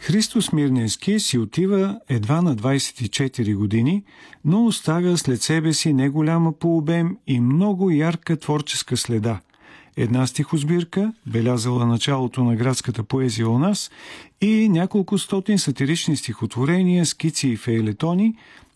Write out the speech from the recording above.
Христо Смирненски си отива едва на 24 години, но оставя след себе си неголяма по обем и много ярка творческа следа. Една стихосбирка, белязала началото на градската поезия у нас, и няколко стотин сатирични стихотворения, скици и фейлетони,